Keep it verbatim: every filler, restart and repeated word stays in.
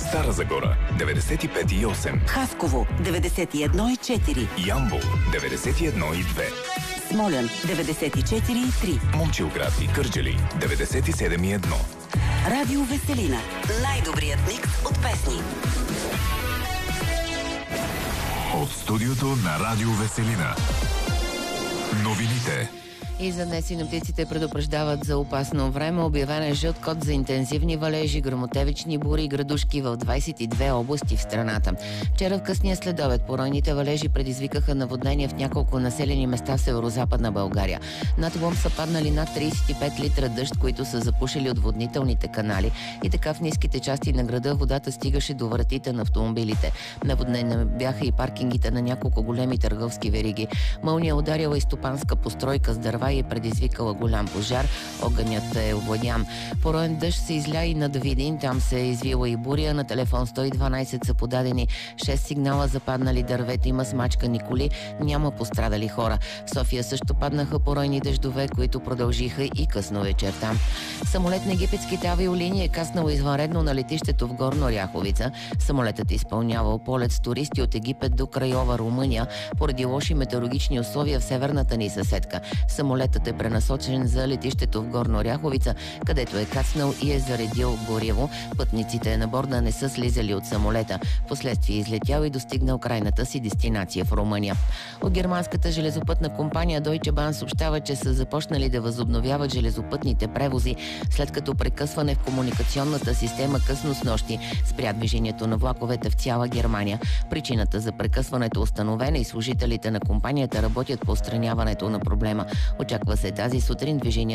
Стара Загора деветдесет и пет и осем, Хасково деветдесет и едно и четири, Ямбол деветдесет и едно и две, Смолян деветдесет и четири и три, Момчилград и Кърджали деветдесет и седем и едно. Радио Веселина. Най-добрият микс от песни. От студиото на Радио Веселина. Новините. И за днес синоптиците предупреждават за опасно време. Обявен е жълт код за интензивни валежи, гръмотевични бури и градушки в двадесет и две области в страната. Вчера в късния следобед поройните валежи предизвикаха наводнения в няколко населени места в северо-западна България. Над Лом са паднали над тридесет и пет литра дъжд, които са запушили отводнителните канали, и така в ниските части на града водата стигаше до вратите на автомобилите. Наводнени бяха и паркингите на няколко големи търговски вериги. Мълния ударила и стопанска постройка с дърва и е предизвикала голям пожар. Огънят е овладян. Пороен дъжд се изля и над Видин. Там се е извила и буря. На телефон сто и дванадесет са подадени шест сигнала за паднали дървета. Има смачкани коли. Няма пострадали хора. В София също паднаха поройни дъждове, които продължиха и късно вечерта. Самолет на египетските авиолинии е каснал извънредно на летището в Горна Оряховица. Самолетът е изпълнявал полет с туристи от Египет до Крайова, Румъния, поради лоши метеорологични условия в северната ни съседка. Самолетът е пренасочен за летището в Горна Оряховица, където е кацнал и е заредил гориво. Пътниците на борда не са слизали от самолета. Впоследствие е излетял и достигнал крайната си дестинация в Румъния. От германската железопътна компания Deutsche Bahn съобщава, че са започнали да възобновяват железопътните превози, след като прекъсване в комуникационната система късно с нощи спря движението на влаковете в цяла Германия. Причината за прекъсването е установена и служителите на компанията работят по отстраняването на проблема. Очаква се тази сутрин движение